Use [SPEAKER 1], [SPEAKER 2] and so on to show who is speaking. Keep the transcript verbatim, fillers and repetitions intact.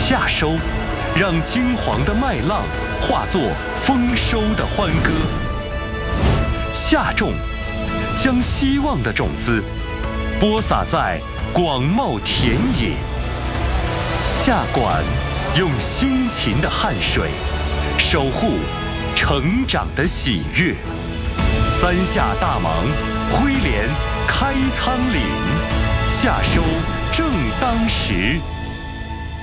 [SPEAKER 1] 夏收，让金黄的麦浪化作丰收的欢歌；夏种，将希望的种子播撒在广袤田野；夏管，用辛勤的汗水守护成长的喜悦。三夏大忙，挥镰开仓廪，夏收正当时。